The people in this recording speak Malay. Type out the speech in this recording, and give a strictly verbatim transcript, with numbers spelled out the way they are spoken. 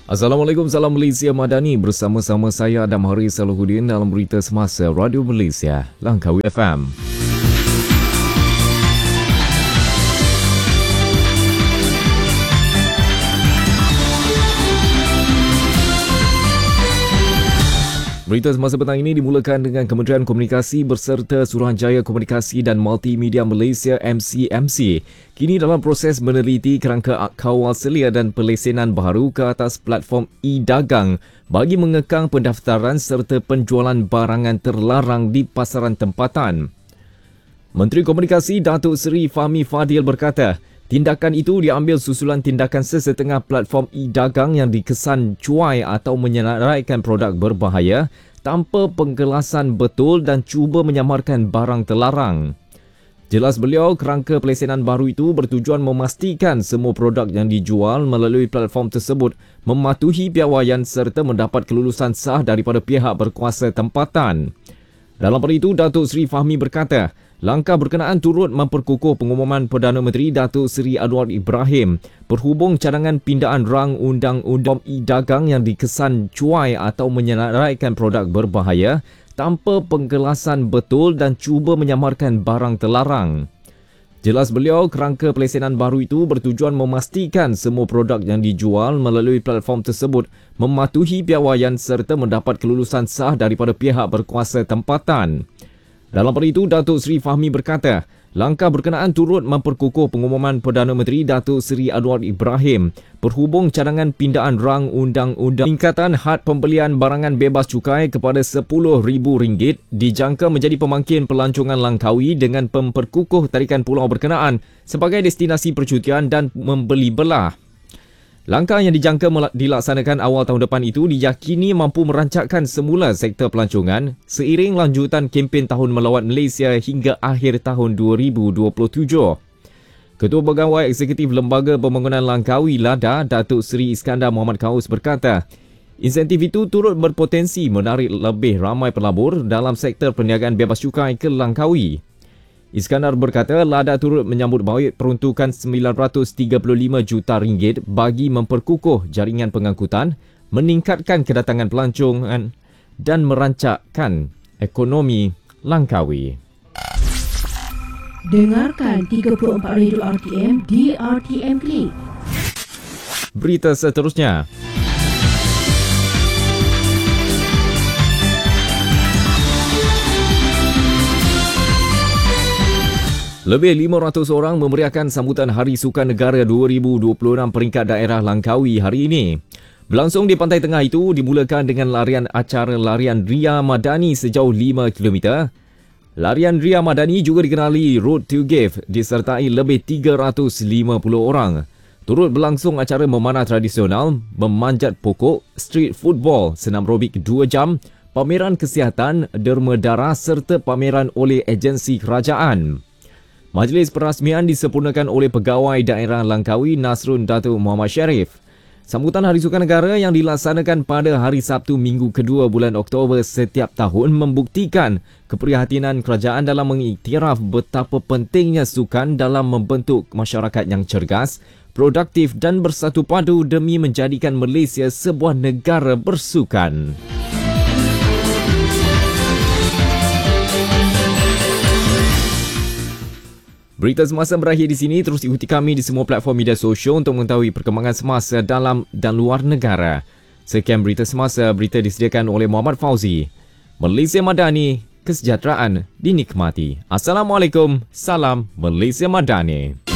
Assalamualaikum, salam Malaysia Madani. Bersama-sama saya Adam Haris Salahuddin dalam berita semasa Radio Malaysia, Langkawi F M. Berita semasa petang ini dimulakan dengan Kementerian Komunikasi berserta Suruhanjaya Komunikasi dan Multimedia Malaysia M C M C kini dalam proses meneliti kerangka kawal selia dan pelesenan baru ke atas platform e-dagang bagi mengekang pendaftaran serta penjualan barangan terlarang di pasaran tempatan. Menteri Komunikasi Datuk Seri Fahmi Fadil berkata, tindakan itu diambil susulan tindakan sesetengah platform e-dagang yang dikesan cuai atau menyenaraikan produk berbahaya tanpa penggelasan betul dan cuba menyamarkan barang terlarang. Jelas beliau, kerangka pelesenan baru itu bertujuan memastikan semua produk yang dijual melalui platform tersebut mematuhi piawaian serta mendapat kelulusan sah daripada pihak berkuasa tempatan. Dalam pada itu, Datuk Seri Fahmi berkata, langkah berkenaan turut memperkukuh pengumuman Perdana Menteri Datuk Seri Anwar Ibrahim berhubung cadangan pindaan rang undang-undang e-dagang yang dikesan cuai atau menyenaraikan produk berbahaya tanpa penggelasan betul dan cuba menyamarkan barang terlarang. Jelas beliau, kerangka pelesenan baru itu bertujuan memastikan semua produk yang dijual melalui platform tersebut mematuhi piawaian serta mendapat kelulusan sah daripada pihak berkuasa tempatan. Dalam pada itu, Datuk Seri Fahmi berkata, langkah berkenaan turut memperkukuh pengumuman Perdana Menteri Datuk Seri Anwar Ibrahim berhubung cadangan pindaan rang undang-undang peningkatan had pembelian barangan bebas cukai kepada sepuluh ribu ringgit dijangka menjadi pemangkin pelancongan Langkawi dengan memperkukuh tarikan pulau berkenaan sebagai destinasi percutian dan membeli belah. Langkah yang dijangka dilaksanakan awal tahun depan itu diyakini mampu merancakkan semula sektor pelancongan seiring lanjutan kempen Tahun Melawat Malaysia hingga akhir tahun dua ribu dua puluh tujuh. Ketua Pegawai Eksekutif Lembaga Pembangunan Langkawi LADA, Datuk Seri Iskandar Muhammad Kaus berkata, insentif itu turut berpotensi menarik lebih ramai pelabur dalam sektor perniagaan bebas cukai ke Langkawi. Iskandar berkata, LADA turut menyambut baik peruntukan sembilan ratus tiga puluh lima juta ringgit bagi memperkukuh jaringan pengangkutan, meningkatkan kedatangan pelancongan dan merancakkan ekonomi Langkawi. Dengarkan tiga puluh empat Radio R T M di R T M Klik. Berita seterusnya. Lebih lima ratus orang memeriahkan sambutan Hari Sukan Negara dua ribu dua puluh enam peringkat daerah Langkawi hari ini. Berlangsung di Pantai Tengah itu dimulakan dengan larian acara larian Ria Madani sejauh lima kilometer. Larian Ria Madani juga dikenali Road to Give disertai lebih tiga ratus lima puluh orang. Turut berlangsung acara memanah tradisional, memanjat pokok, street football, senam robik dua jam, pameran kesihatan, derma darah serta pameran oleh agensi kerajaan. Majlis perasmian disempurnakan oleh Pegawai Daerah Langkawi Nasrun Datuk Muhammad Sharif. Sambutan Hari Sukan Negara yang dilaksanakan pada hari Sabtu minggu kedua bulan Oktober setiap tahun membuktikan keprihatinan kerajaan dalam mengiktiraf betapa pentingnya sukan dalam membentuk masyarakat yang cergas, produktif dan bersatu padu demi menjadikan Malaysia sebuah negara bersukan. Berita semasa berakhir di sini. Terus ikuti kami di semua platform media sosial untuk mengetahui perkembangan semasa dalam dan luar negara. Sekian berita semasa, berita disediakan oleh Muhammad Fauzi. Malaysia Madani, kesejahteraan dinikmati. Assalamualaikum, salam Malaysia Madani.